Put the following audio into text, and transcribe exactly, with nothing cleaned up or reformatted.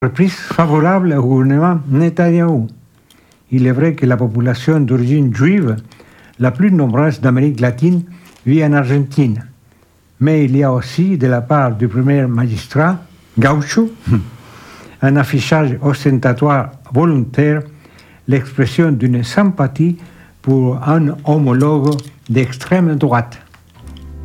Reprise favorable au gouvernement Netanyahou. Il est vrai que la population d'origine juive, la plus nombreuse d'Amérique latine, vit en Argentine. Mais il y a aussi, de la part du premier magistrat, Gaucho, un affichage ostentatoire volontaire, l'expression d'une sympathie pour un homologue d'extrême droite.